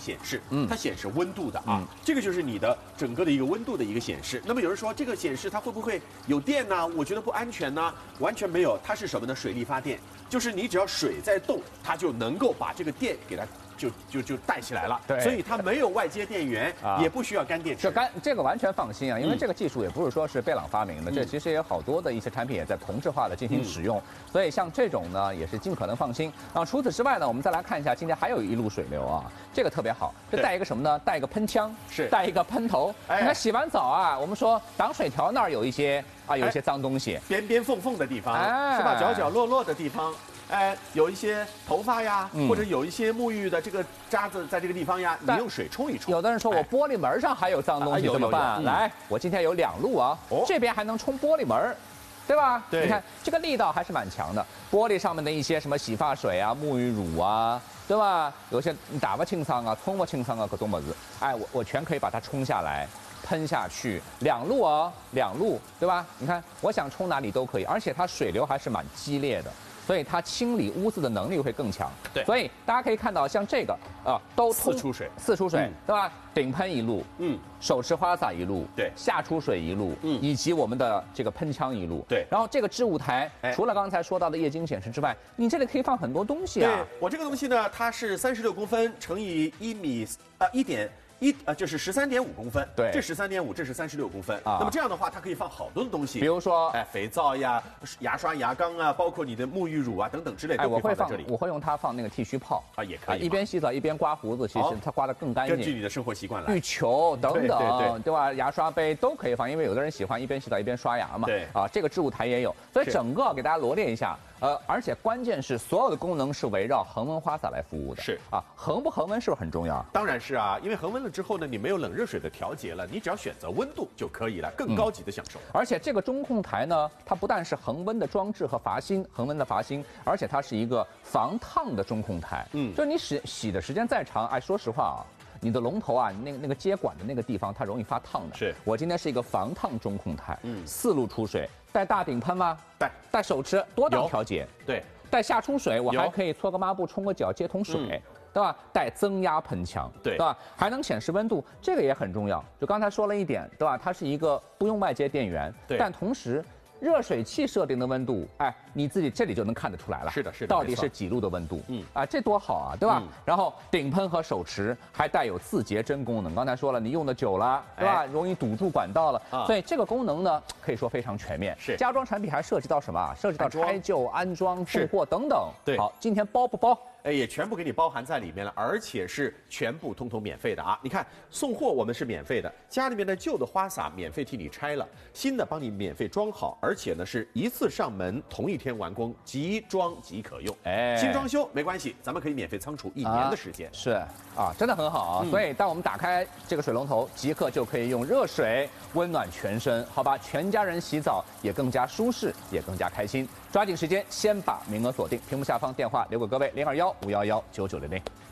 显示，它显示温度的啊，这个就是你的整个的一个温度的一个显示。那么有人说这个显示它会不会有电呢？我觉得不安全呢，完全没有，它是什么呢？水力发电，就是你只要水在动，它就能够把这个电给它就带起来了。 对， 所以它没有外接电源，也不需要干电池。 这个完全放心啊，因为这个技术也不是说是贝朗发明的，这其实也有好多的一些产品也在同质化的进行使用，所以像这种呢也是尽可能放心。除此之外呢，我们再来看一下，今天还有一路水流啊，这个特别好，这带一个什么呢？带一个喷枪，是带一个喷头。你看洗完澡啊，我们说挡水条那儿有一些脏东西， 边边缝缝的地方，是吧？角角落落的地方。有一些头发呀，或者有一些沐浴的这个渣子在这个地方呀，你用水冲一冲。 有的人说我玻璃门上还有脏东西怎么办？来，我今天有2路啊，这边还能冲玻璃门，对吧？对，你看这个力道还是蛮强的。玻璃上面的一些什么洗发水啊、沐浴乳啊，对吧？有些打不清桑啊、冲不清桑啊，各种么子，我全可以把它冲下来。喷下去2路哦，2路，对吧？你看，我想冲哪里都可以，而且它水流还是蛮激烈的。所以它清理污渍的能力会更强。对，所以大家可以看到，像这个都四出水，对吧？顶喷1路，手持花洒1路，对，下出水1路，以及我们的这个喷枪1路，对。然后这个置物台，除了刚才说到的液晶显示之外，你这里可以放很多东西啊。 对，我这个东西呢，它是36公分乘以就是13.5公分，对，这13.5，这是36公分啊。那么这样的话，它可以放好多的东西， 比如说， 肥皂呀、牙刷、牙缸啊，包括你的沐浴乳啊等等之类的，都可以放在这里。 我会用它放那个剃须泡啊，也可以。 一边洗澡一边刮胡子，其实它刮得更干净。 根据你的生活习惯来。 浴球等等，对吧？牙刷杯都可以放，因为有的人喜欢一边洗澡一边刷牙嘛。对啊，这个置物台也有，所以整个给大家罗列一下。而且关键是所有的功能是围绕恒温花洒来服务的。是啊，恒不恒温是不是很重要？ 当然是啊，因为恒温了之后呢，你没有冷热水的调节了，你只要选择温度就可以了，更高级的享受。 而且这个中控台呢，它不但是恒温的装置和恒温的阀芯，而且它是一个防烫的中控台。就是你洗的时间再长，说实话啊。你的龙头啊，那个接管的那个地方，它容易发烫的。是我今天是一个防烫中控台，4路出水，带大顶喷吗？带手持多档调节，对，带下冲水，我还可以搓个抹布、冲个脚、接桶水，对吧？带增压喷枪，对吧？还能显示温度，这个也很重要。就刚才说了一点，对吧？它是一个不用外接电源，但同时。热水器设定的温度，你自己这里就能看得出来了。是的，到底是几度的温度？这多好啊，对吧？然后顶喷和手持还带有自洁针功能。刚才说了，你用的久了，对吧？容易堵住管道了，所以这个功能呢，可以说非常全面。是家装产品还涉及到什么？涉及到拆旧、安装、送货等等。对，好，今天包不包？ 也全部给你包含在里面了，而且是全部通通免费的啊！你看，送货我们是免费的，家里面的旧的花洒免费替你拆了，新的帮你免费装好，而且呢是一次上门，同一天完工，即装即可用。新装修没关系，咱们可以免费仓储1年的时间。 是啊，真的很好啊！所以当我们打开这个水龙头，即刻就可以用热水温暖全身，好吧？全家人洗澡也更加舒适，也更加开心。抓紧时间，先把名额锁定，屏幕下方电话留给各位，021-511-9900。